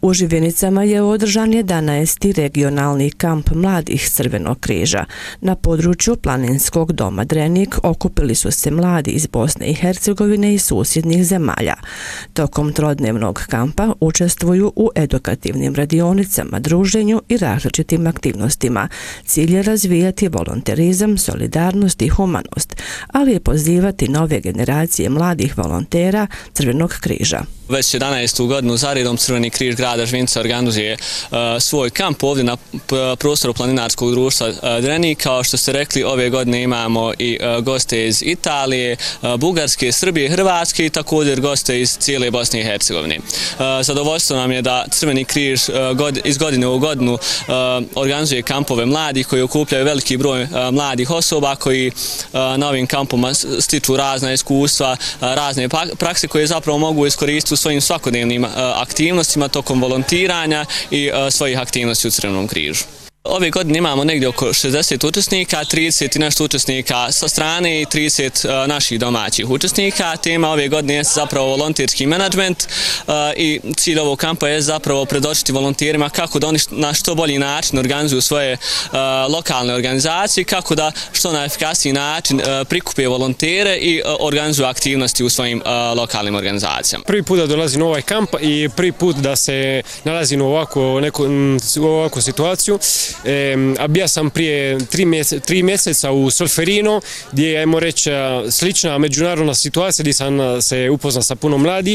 U Živinicama je održan 11. regionalni kamp mladih Crvenog križa. Na području planinskog doma Drenik okupili su se mladi iz Bosne i Hercegovine i susjednih zemalja. Tokom trodnevnog kampa učestvuju u edukativnim radionicama, druženju i različitim aktivnostima. Cilj je razvijati volonterizam, solidarnost i humanost, ali je pozivati nove generacije mladih volontera Crvenog križa. Već 11. godinu zaredom Crveni križ grada Živinica organizuje svoj kamp ovdje na prostoru planinarskog društva Drenik. Kao što ste rekli, ove godine imamo i goste iz Italije, Bugarske, Srbije, Hrvatske i također goste iz cijele Bosne i Hercegovine. Zadovoljstvo nam je da Crveni križ iz godine u godinu organizuje kampove mladih koji okupljaju veliki broj mladih osoba koji na ovim kampoma stiču razna iskustva, razne prakse koje zapravo mogu iskoristiti u svojim svakodnevnim aktivnostima tokom volontiranja i svojih aktivnosti u Crvenom križu. Ove godine imamo negdje oko 60 učesnika, 30 i nešto učesnika sa strane i 30 naših domaćih učesnika. Tema ove godine je zapravo volonterski menadžment i cilj ovog kampa je zapravo predočiti volonterima kako da oni na što bolji način organizuju svoje lokalne organizacije, kako da što na efikasniji način prikupe volontere i organizuju aktivnosti u svojim lokalnim organizacijama. Prvi put da dolazim u ovaj kamp i prvi put da se nalazim u ovakvu situaciju. A bio sam prije 3 mjeseca u Solferino, gdje je, ajmo reći, slična međunarodna situacija, gdje sam se upoznao sa puno mladi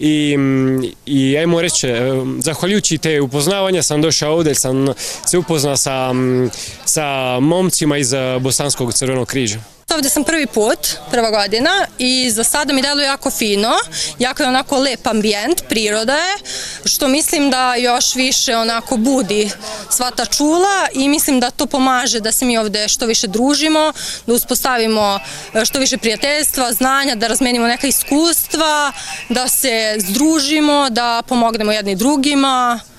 i ajmo reći, zahvaljujući te upoznavanja sam došao ovdje, sam se upoznao sa momcima iz Bosanskog Crvenog križa. Ovdje sam prva godina i za sada mi deluje jako fino, jako je onako lep ambijent, priroda je, što mislim da još više onako budi sva ta čula i mislim da to pomaže da se mi ovdje što više družimo, da uspostavimo što više prijateljstva, znanja, da razmenimo neka iskustva, da se združimo, da pomognemo jedni drugima.